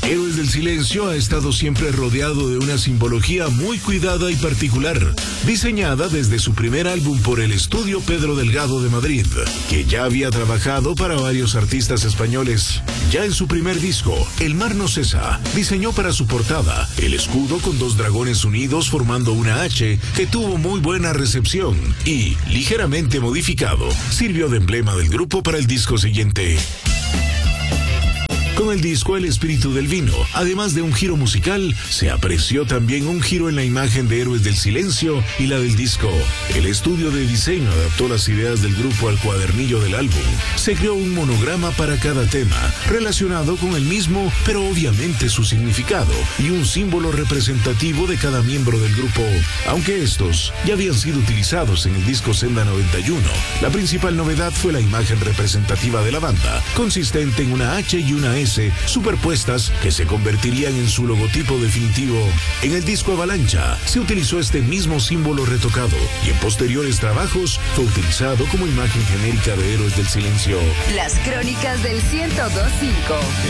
Héroes del Silencio ha estado siempre rodeado de una simbología muy cuidada y particular, diseñada desde su primer álbum por el estudio Pedro Delgado de Madrid, que ya había trabajado para varios artistas españoles. Ya en su primer disco, El Mar No Cesa, diseñó para su portada el escudo con dos dragones unidos formando una H que tuvo muy buena recepción y, ligeramente modificado, sirvió de emblema del grupo para el disco siguiente. Con el disco El Espíritu del Vino, además de un giro musical, se apreció también un giro en la imagen de Héroes del Silencio y la del disco. El estudio de diseño adaptó las ideas del grupo al cuadernillo del álbum. Se creó un monograma para cada tema, relacionado con el mismo, pero obviamente su significado, y un símbolo representativo de cada miembro del grupo. Aunque estos ya habían sido utilizados en el disco Senda 91, la principal novedad fue la imagen representativa de la banda, consistente en una H y una S superpuestas que se convertirían en su logotipo definitivo. En el disco Avalancha se utilizó este mismo símbolo retocado y en posteriores trabajos fue utilizado como imagen genérica de Héroes del Silencio. Las crónicas del 102.5.